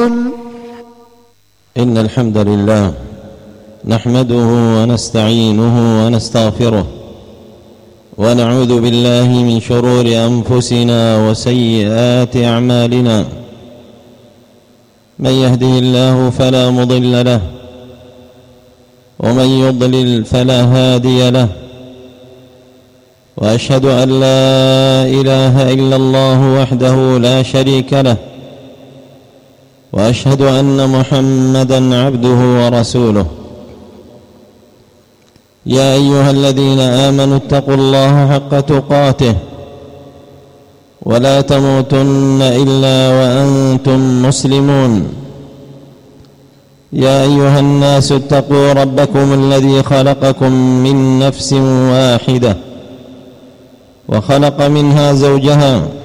إن الحمد لله نحمده ونستعينه ونستغفره ونعوذ بالله من شرور أنفسنا وسيئات أعمالنا. من يهده الله فلا مضل له ومن يضلل فلا هادي له، وأشهد أن لا إله إلا الله وحده لا شريك له، وأشهد أن محمدًا عبده ورسوله. يا أيها الذين آمنوا اتقوا الله حق تقاته ولا تموتن إلا وأنتم مسلمون. يا أيها الناس اتقوا ربكم الذي خلقكم من نفس واحدة وخلق منها زوجها